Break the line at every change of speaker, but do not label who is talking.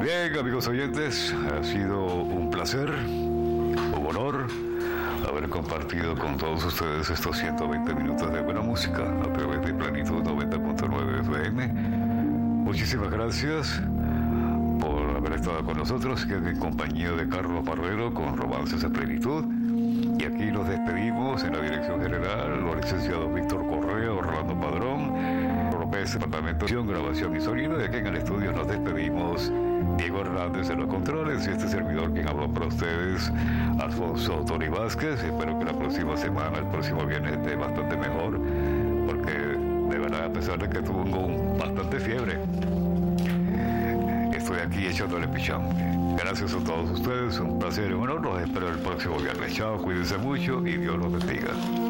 Bien, amigos oyentes, ha sido un placer, un honor haber compartido con todos ustedes estos 120 minutos de buena música a través de Plenitud 90.9 FM. Muchísimas gracias por haber estado con nosotros, que en compañía de Carlos Barrero con Romances a Plenitud. Y aquí nos despedimos en la dirección general, los licenciados Víctor Correa, Orlando Padrón, López, Departamento de Grabación y Sonido. Y aquí en el estudio nos despedimos Diego Hernández en los controles y este servidor quien habló para ustedes, Alfonso Tony Vázquez. Espero que la próxima semana, el próximo viernes, esté bastante mejor, porque de verdad, a pesar de que tuvo bastante fiebre, estoy aquí echándole pichón. Gracias a todos ustedes, un placer y un honor. Los espero el próximo viernes. Chao, cuídense mucho y Dios los bendiga.